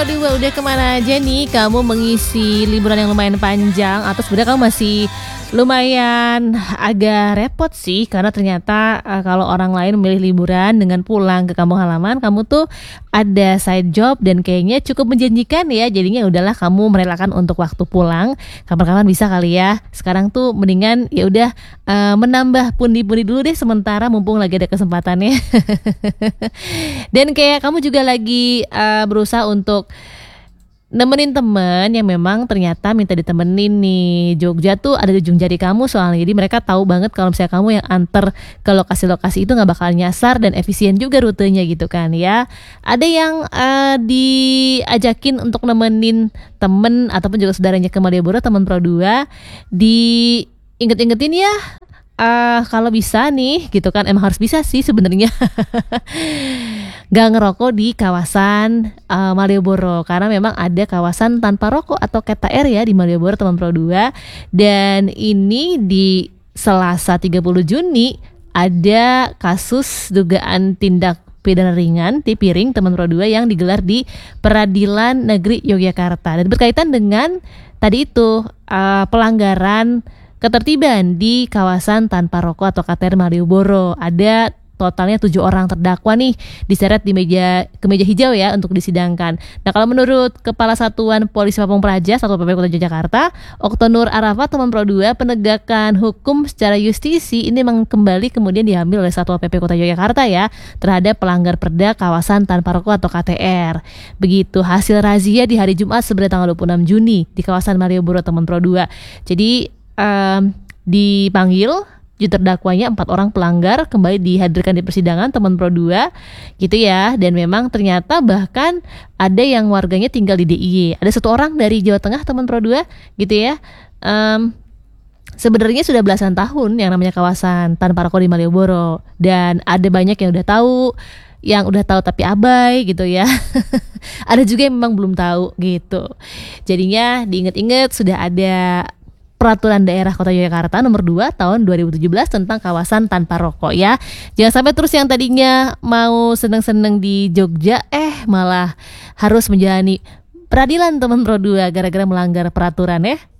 Pro 2, udah kemana aja nih kamu mengisi liburan yang lumayan panjang? Atau sebenarnya kamu masih lumayan agak repot sih, karena ternyata kalau orang lain memilih liburan dengan pulang ke kampung halaman, kamu tuh ada side job dan kayaknya cukup menjanjikan ya. Jadinya udahlah kamu merelakan untuk waktu pulang. Kapan-kapan bisa kali ya. Sekarang tuh mendingan ya udah menambah pundi-pundi dulu deh sementara mumpung lagi ada kesempatannya. Dan kayak kamu juga lagi berusaha untuk nemenin temen yang memang ternyata minta ditemenin nih. Jogja tuh ada di ujung jari kamu soalnya. Jadi mereka tahu banget kalau misalnya kamu yang anter ke lokasi-lokasi itu gak bakal nyasar dan efisien juga rutenya gitu kan ya. Ada yang diajakin untuk nemenin temen ataupun juga saudaranya ke Malioboro, teman Pro 2, diinget-ingetin ya. Kalau bisa nih gitu kan, emang harus bisa sih sebenarnya. Gak ngerokok di kawasan Malioboro, karena memang ada kawasan tanpa rokok atau KTR ya di Malioboro, teman Pro 2. Dan ini di Selasa 30 Juni ada kasus dugaan tindak pidana ringan tipiring teman Pro 2 yang digelar di Peradilan Negeri Yogyakarta, dan berkaitan dengan tadi itu pelanggaran ketertiban di kawasan tanpa rokok atau KTR Malioboro. Ada totalnya 7 orang terdakwa nih diseret ke meja hijau ya untuk disidangkan. Nah, kalau menurut Kepala Satuan Polisi Pamung Praja Satpol PP Kota Yogyakarta, Oktonur Arafat, teman Pro 2, penegakan hukum secara justisi ini memang kembali kemudian diambil oleh Satpol PP Kota Yogyakarta ya terhadap pelanggar perda kawasan tanpa rokok atau KTR. Begitu hasil razia di hari Jumat sebenarnya tanggal 26 Juni di kawasan Malioboro, teman Pro 2. Jadi dipanggil terdakwanya 4 orang pelanggar kembali dihadirkan di persidangan, teman Pro 2 gitu ya. Dan memang ternyata bahkan ada yang warganya tinggal di DIY. Ada 1 orang dari Jawa Tengah, teman Pro 2 gitu ya. Sebenarnya sudah belasan tahun yang namanya kawasan tanpa rokok di Malioboro, dan ada banyak yang udah tahu tapi abai gitu ya. Ada juga yang memang belum tahu gitu. Jadinya diinget-inget sudah ada Peraturan Daerah Kota Yogyakarta nomor 2 tahun 2017 tentang kawasan tanpa rokok ya. Jangan sampai terus yang tadinya mau seneng-seneng di Jogja malah harus menjalani peradilan, teman Pro 2, gara-gara melanggar peraturan ya.